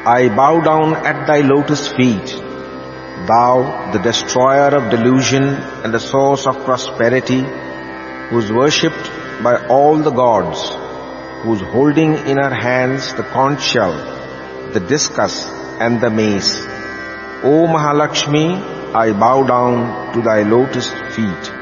I bow down at thy lotus feet. Thou, the destroyer of delusion and the source of prosperity, who is worshipped by all the gods, who is holding in her hands the conch shell, the discus and the mace. O Mahalakshmi, I bow down to thy lotus feet.